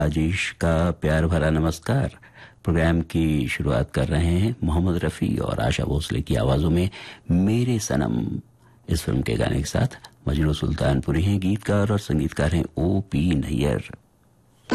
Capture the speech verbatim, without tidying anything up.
राजेश का प्यार भरा नमस्कार। प्रोग्राम की शुरुआत कर रहे हैं मोहम्मद रफ़ी और आशा भोसले की आवाज़ों में मेरे सनम इस फिल्म के गाने के साथ। मजनू सुल्तानपुरी हैं गीतकार और संगीतकार हैं ओ पी नैयर।